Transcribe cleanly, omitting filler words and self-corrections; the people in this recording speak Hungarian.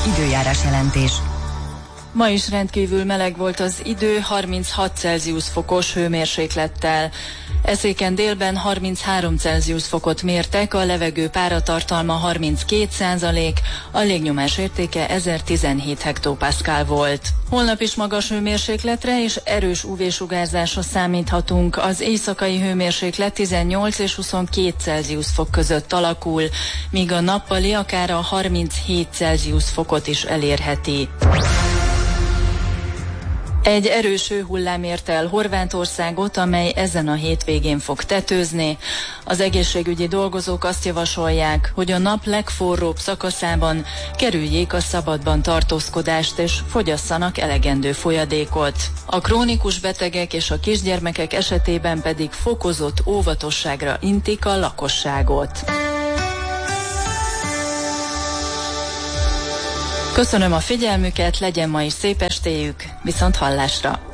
Időjárás jelentés. Ma is rendkívül meleg volt az idő, 36 Celsius fokos hőmérséklettel. Eszéken délben 33 Celsius fokot mértek, a levegő páratartalma 32%, a légnyomás értéke 1017 hektopaszkál volt. Holnap is magas hőmérsékletre és erős UV-sugárzásra számíthatunk. Az éjszakai hőmérséklet 18 és 22 Celsius fok között alakul, míg a nappali akár a 37 Celsius fokot is elérheti. Egy erős hőhullám érte el Horvátországot, amely ezen a hétvégén fog tetőzni. Az egészségügyi dolgozók azt javasolják, hogy a nap legforróbb szakaszában kerüljék a szabadban tartózkodást és fogyasszanak elegendő folyadékot. A krónikus betegek és a kisgyermekek esetében pedig fokozott óvatosságra intik a lakosságot. Köszönöm a figyelmüket, legyen ma is szép estéjük, viszont hallásra!